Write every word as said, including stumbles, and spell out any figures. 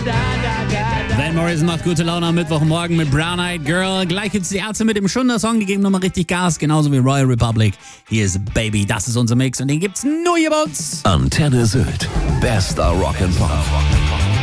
Van Morrison macht gute Laune am Mittwochmorgen mit Brown Eyed Girl. Gleich gibt's die Ärzte mit dem Schunder-Song, die geben nochmal richtig Gas, genauso wie Royal Republic. Hier ist Baby, das ist unser Mix und den gibt's nur hier bei uns. Antenne Sylt, bester Rock'n'Pop.